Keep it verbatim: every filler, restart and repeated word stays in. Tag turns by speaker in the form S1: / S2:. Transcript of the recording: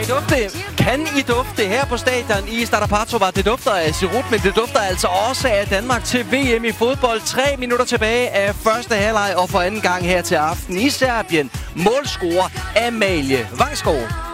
S1: dufte? Kan I dufte her på stadion i Stara Patovar? Det dufter af Sirut, men det dufter altså også af Danmark til V M i fodbold. Tre minutter tilbage af første halvleg og for anden gang her til aften i Serbien. Målscorer Amalie Vangsgaard.